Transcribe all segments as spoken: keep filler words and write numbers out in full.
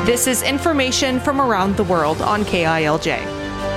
This is information from around the world on K I L J.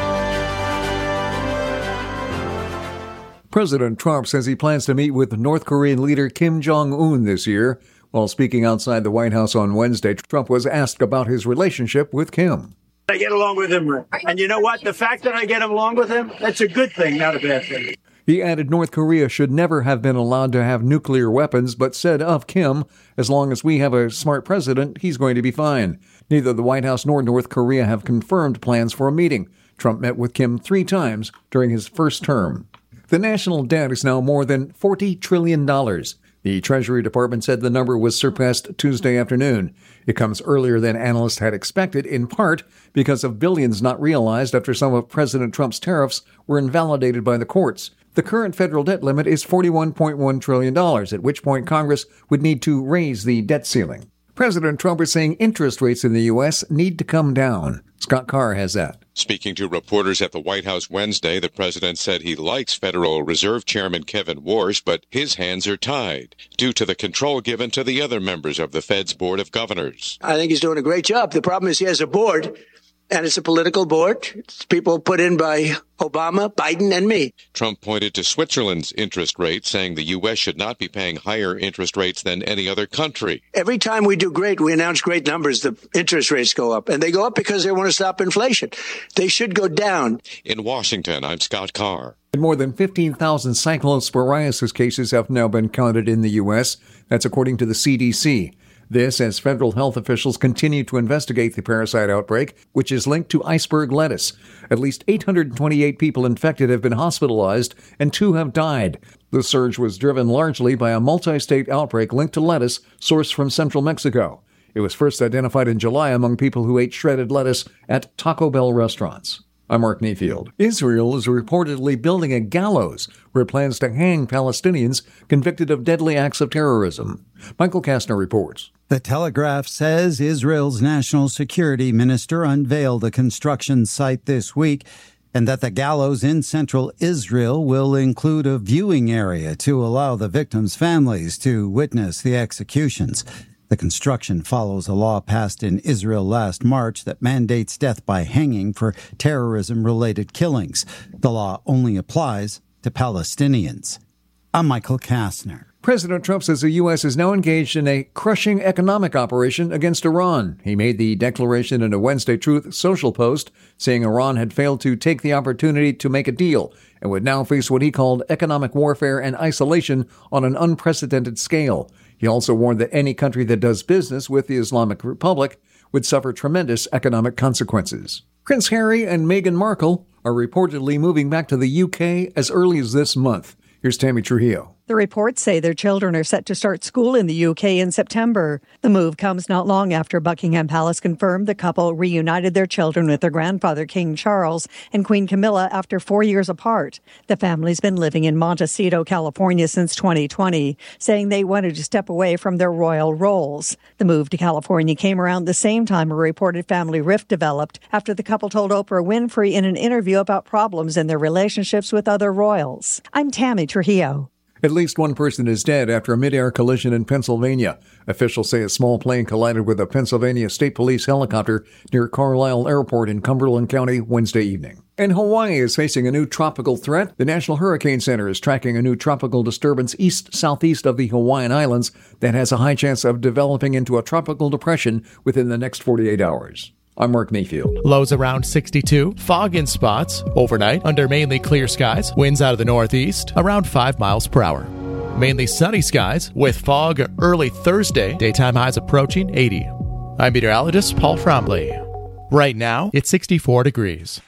President Trump says he plans to meet with North Korean leader Kim Jong-un this year. While speaking outside the White House on Wednesday, Trump was asked about his relationship with Kim. I get along with him. And you know what? The fact that I get along with him, that's a good thing, not a bad thing. He added North Korea should never have been allowed to have nuclear weapons, but said of Kim, as long as we have a smart president, he's going to be fine. Neither the White House nor North Korea have confirmed plans for a meeting. Trump met with Kim three times during his first term. The national debt is now more than forty trillion dollars. The Treasury Department said the number was surpassed Tuesday afternoon. It comes earlier than analysts had expected, in part because of billions not realized after some of President Trump's tariffs were invalidated by the courts. The current federal debt limit is forty-one point one trillion dollars, at which point Congress would need to raise the debt ceiling. President Trump is saying interest rates in the U S need to come down. Scott Carr has that. Speaking to reporters at the White House Wednesday, the president said he likes Federal Reserve Chairman Kevin Warsh, but his hands are tied due to the control given to the other members of the Fed's Board of Governors. I think he's doing a great job. The problem is he has a board, and it's a political board. It's people put in by Obama, Biden, and me. Trump pointed to Switzerland's interest rate, saying the U S should not be paying higher interest rates than any other country. Every time we do great, we announce great numbers, the interest rates go up. And they go up because they want to stop inflation. They should go down. In Washington, I'm Scott Carr. More than fifteen thousand cyclosporiasis cases have now been counted in the U S. That's according to the C D C. This as federal health officials continue to investigate the parasite outbreak, which is linked to iceberg lettuce. At least eight hundred twenty-eight people infected have been hospitalized, and two have died. The surge was driven largely by a multi-state outbreak linked to lettuce sourced from central Mexico. It was first identified in July among people who ate shredded lettuce at Taco Bell restaurants. I'm Mark Mayfield. Israel is reportedly building a gallows where it plans to hang Palestinians convicted of deadly acts of terrorism. Michael Kastner reports. The Telegraph says Israel's national security minister unveiled a construction site this week, and that the gallows in central Israel will include a viewing area to allow the victims' families to witness the executions. The construction follows a law passed in Israel last March that mandates death by hanging for terrorism-related killings. The law only applies to Palestinians. I'm Michael Kastner. President Trump says the U S is now engaged in a crushing economic operation against Iran. He made the declaration in a Wednesday Truth Social post, saying Iran had failed to take the opportunity to make a deal and would now face what he called economic warfare and isolation on an unprecedented scale. He also warned that any country that does business with the Islamic Republic would suffer tremendous economic consequences. Prince Harry and Meghan Markle are reportedly moving back to the U K as early as this month. Here's Tammy Trujillo. The reports say their children are set to start school in the U K in September. The move comes not long after Buckingham Palace confirmed the couple reunited their children with their grandfather, King Charles, and Queen Camilla after four years apart. The family's been living in Montecito, California since twenty twenty, saying they wanted to step away from their royal roles. The move to California came around the same time a reported family rift developed after the couple told Oprah Winfrey in an interview about problems in their relationships with other royals. I'm Tammy Trujillo. At least one person is dead after a mid-air collision in Pennsylvania. Officials say a small plane collided with a Pennsylvania State Police helicopter near Carlisle Airport in Cumberland County Wednesday evening. And Hawaii is facing a new tropical threat. The National Hurricane Center is tracking a new tropical disturbance east-southeast of the Hawaiian Islands that has a high chance of developing into a tropical depression within the next forty-eight hours. I'm Mark Mayfield. Lows around sixty-two. Fog in spots. Overnight, under mainly clear skies. Winds out of the northeast, around five miles per hour. Mainly sunny skies, with fog early Thursday. Daytime highs approaching eighty. I'm meteorologist Paul Frombley. Right now, it's sixty-four degrees.